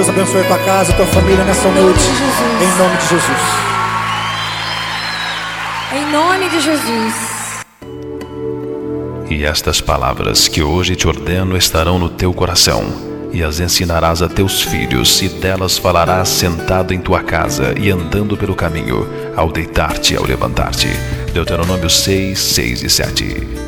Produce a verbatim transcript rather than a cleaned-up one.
Deus abençoe a tua casa, a tua família nessa noite. Em nome de Jesus. Em nome de Jesus. E estas palavras que hoje te ordeno estarão no teu coração, e as ensinarás a teus filhos, e delas falarás sentado em tua casa e andando pelo caminho, ao deitar-te e ao levantar-te. Deuteronômio seis, seis e sete.